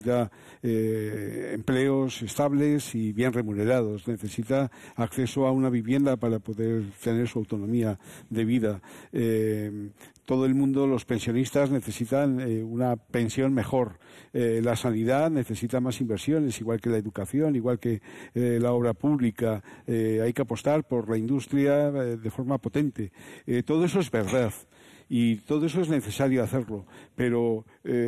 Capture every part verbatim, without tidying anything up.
necesita eh, empleos estables y bien remunerados, necesita acceso a una vivienda para poder tener su autonomía de vida. Eh, todo el mundo, los pensionistas necesitan eh, una pensión mejor. Eh, la sanidad necesita más inversiones, igual que la educación, igual que eh, la obra pública. Eh, hay que apostar por la industria eh, de forma potente. Eh, todo eso es verdad. Y todo eso es necesario hacerlo, pero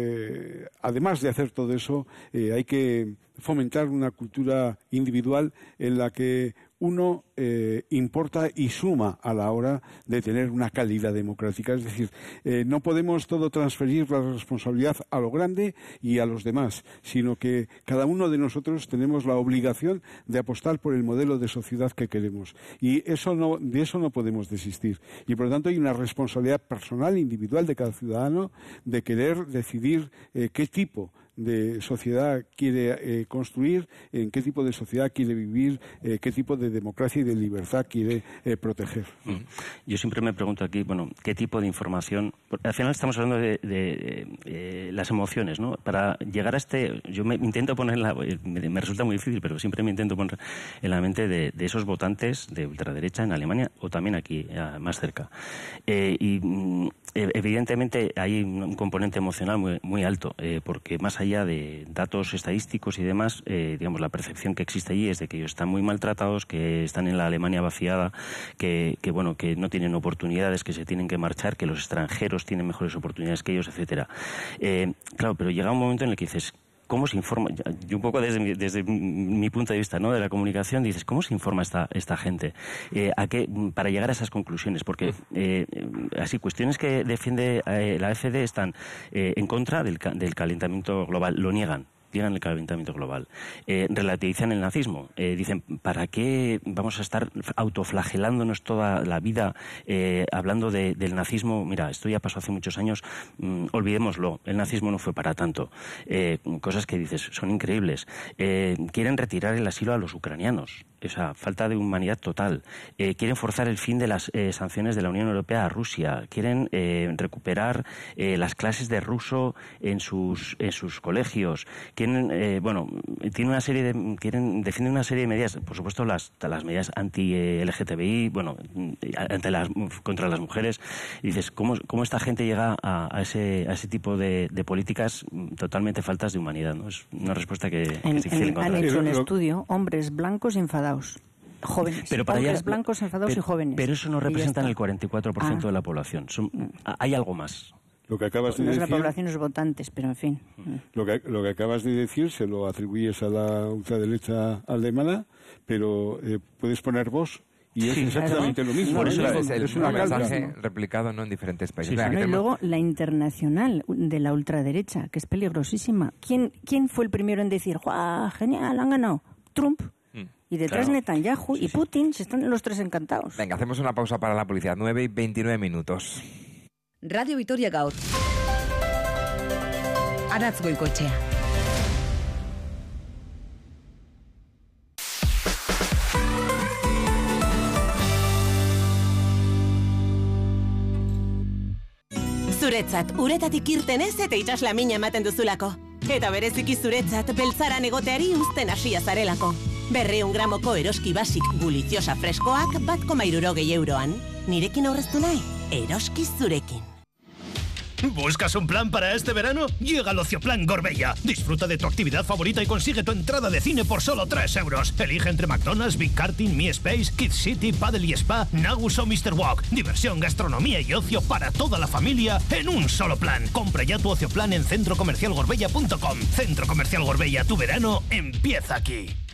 eh, además de hacer todo eso, eh, hay que fomentar una cultura individual en la que uno eh, importa y suma a la hora de tener una calidad democrática. Es decir, eh, no podemos todo transferir la responsabilidad a lo grande y a los demás, sino que cada uno de nosotros tenemos la obligación de apostar por el modelo de sociedad que queremos. Y eso no, de eso no podemos desistir. Y por lo tanto hay una responsabilidad personal, individual de cada ciudadano de querer decidir eh, qué tipo de sociedad quiere eh, construir, en qué tipo de sociedad quiere vivir, eh, qué tipo de democracia y de libertad quiere eh, proteger. Yo siempre me pregunto aquí, bueno, ¿qué tipo de información? Porque al final estamos hablando de, de, de, de las emociones, ¿no? Para llegar a este, yo me intento poner, en la, me, me resulta muy difícil, pero siempre me intento poner en la mente de, de esos votantes de ultraderecha en Alemania o también aquí, más cerca. Eh, y evidentemente hay un componente emocional muy, muy alto, eh, porque más allá de datos estadísticos y demás, eh, digamos, la percepción que existe allí es de que ellos están muy maltratados, que están en la Alemania vaciada, que, que bueno, que no tienen oportunidades, que se tienen que marchar, que los extranjeros tienen mejores oportunidades que ellos, etcétera. Eh, claro, pero llega un momento en el que dices, ¿cómo se informa? Yo un poco desde mi, desde mi punto de vista, ¿no?, de la comunicación, dices, ¿cómo se informa esta esta gente? Eh, ¿a qué, para llegar a esas conclusiones? Porque eh, así, cuestiones que defiende eh, la A F D están eh, en contra del, del calentamiento global, lo niegan. Niegan el calentamiento global. Eh, relativizan el nazismo. Eh, dicen, ¿para qué vamos a estar autoflagelándonos toda la vida eh, hablando de, del nazismo? Mira, esto ya pasó hace muchos años, mm, olvidémoslo, el nazismo no fue para tanto. Eh, cosas que dices, son increíbles. Eh, quieren retirar el asilo a los ucranianos. Esa falta de humanidad total. Eh, quieren forzar el fin de las eh, sanciones de la Unión Europea a Rusia. Quieren eh, recuperar eh, las clases de ruso en sus en sus colegios. Quieren, eh, bueno, tiene una serie de, quieren, defienden una serie de medidas, por supuesto las las medidas anti-L G T B I, bueno, ante las, contra las mujeres. Y dices, ¿cómo, cómo esta gente llega a, a ese a ese tipo de, de políticas totalmente faltas de humanidad, ¿no? Es una respuesta que, que en, es difícil en, encontrar. Han hecho un estudio, hombres blancos enfadados. Jóvenes, pero para hombres allá, blancos enfadados pero, y jóvenes. Pero eso no representan el cuarenta y cuatro por ciento ah. de la población. Son, hay algo más. Lo que acabas de no es decir, la población, los votantes, pero en fin. Lo que, lo que acabas de decir se lo atribuyes a la ultraderecha alemana, pero eh, puedes poner vos y es sí, exactamente claro. lo mismo. Por eso es, es, el, es una mensaje calca, ¿no? replicado, ¿no?, en diferentes países. Sí, Venga, bueno, y tenemos... luego la internacional de la ultraderecha, que es peligrosísima. ¿Quién, quién fue el primero en decir, ¡guau, genial, han ganado! Trump. Y detrás claro. Netanyahu sí, y Putin, se están los tres encantados. Venga, hacemos una pausa para la publicidad. nueve y veintinueve minutos. Radio Vitoria Gaur. Aratz Goikoetxea. Zuretzat, uretatik irten ez eta itsasla mina ematen duzulako. Eta bereziki zuretzat, beltzaran egoteari uzten hasia zarelako. Berreun gramoko eroski basik buliziosa freskoak bat koma hirurogei euroan. Nirekin aurreztu nahi, eroski zurekin. ¿Buscas un plan para este verano? Llega el Ocioplan Gorbella. Disfruta de tu actividad favorita y consigue tu entrada de cine por solo tres euros. Elige entre McDonald's, Big Karting, Mi Space, Kids City, Paddle y Spa, Nagus o mister Walk. Diversión, gastronomía y ocio para toda la familia en un solo plan. Compra ya tu Ocioplan en centro comercial gorbella punto com. Centro Comercial Gorbella, tu verano empieza aquí.